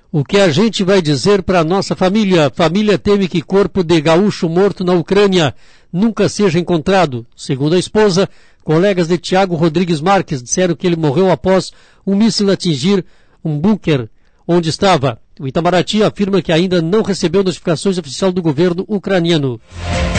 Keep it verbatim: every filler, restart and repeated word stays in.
O que a gente vai dizer para nossa família? Família teme que corpo de gaúcho morto na Ucrânia nunca seja encontrado. Segundo a esposa, colegas de Tiago Rodrigues Marques disseram que ele morreu após um míssil atingir um bunker onde estava. O Itamaraty afirma que ainda não recebeu notificações oficiais do governo ucraniano.